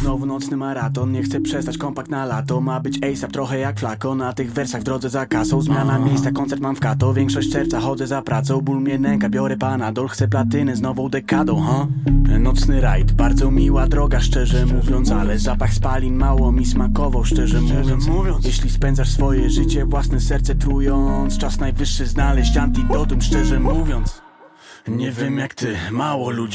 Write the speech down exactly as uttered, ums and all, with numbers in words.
Znowu nocny maraton, nie chcę przestać, kompakt na lato. Ma być A$ap, trochę jak flako. Na tych wersach w drodze za kasą. Zmiana miejsca, koncert mam w Kato. Większość czerwca chodzę za pracą. Ból mnie nęka, biorę panadol. Chcę platynę z nową dekadą, huh? Nocny rajd, bardzo miła droga, szczerze mówiąc. Ale zapach spalin mało mi smakował, szczerze mówiąc. Jeśli spędzasz swoje życie, własne serce trując, czas najwyższy znaleźć antidotum, szczerze mówiąc. Nie wiem jak ty, mało ludzi